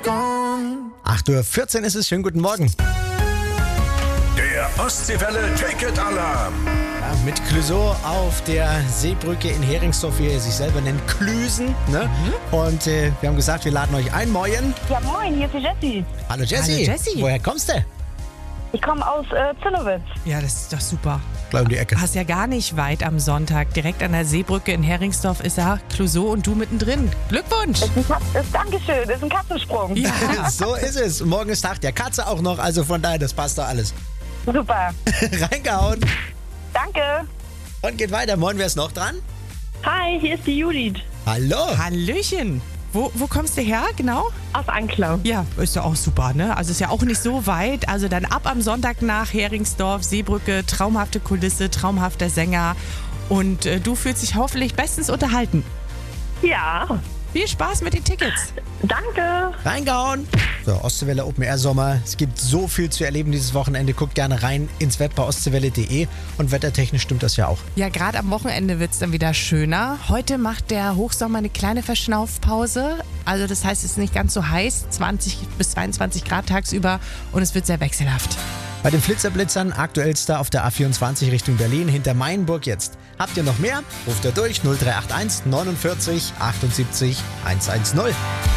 8:14 Uhr ist es. Schönen guten Morgen. Der Ostseewelle Ticket Alarm. Ja, mit Clouseau auf der Seebrücke in Heringsdorf, wie er sich selber nennt, Klüsen. Ne? Und wir haben gesagt, wir laden euch ein. Moin. Ja, moin, hier ist die Jessie. Hallo Jessie. Hallo Jessie. Woher kommst du? Ich komme aus Zinnowitz. Ja, das ist doch super. Gleich um die Ecke. Hast ja gar nicht weit am Sonntag. Direkt an der Seebrücke in Heringsdorf ist er, Clouseau und du mittendrin. Glückwunsch! Dankeschön, ist ein Katzensprung. Ja. So ist es. Morgen ist Tag der Katze auch noch, also von daher, das passt doch alles. Super. Reingehauen Danke. und geht weiter. Moin, wer ist noch dran? Hi, hier ist die Judith Hallo. Hallöchen! Wo kommst du her, genau? aus Anklau. Ja, ist ja auch super, ne? Also ist ja auch nicht so weit. Also dann ab am Sonntag nach Heringsdorf, Seebrücke, traumhafte Kulisse, traumhafter Sänger. Und du fühlst dich hoffentlich bestens unterhalten. Ja, Viel Spaß mit den Tickets. danke. Reingehauen. So, Ostseewelle Open Air Sommer. Es gibt so viel zu erleben dieses Wochenende. Guckt gerne rein ins Web bei ostseewelle.de. Und wettertechnisch stimmt das ja auch. Ja, gerade am Wochenende wird es dann wieder schöner. Heute macht der Hochsommer eine kleine Verschnaufpause. Also das heißt, es ist nicht ganz so heiß, 20 bis 22 Grad tagsüber und es wird sehr wechselhaft. Bei den Flitzerblitzern aktuellster auf der A24 Richtung Berlin hinter Mainburg jetzt. Habt ihr noch mehr? Ruft ihr durch 0381 49 78 110.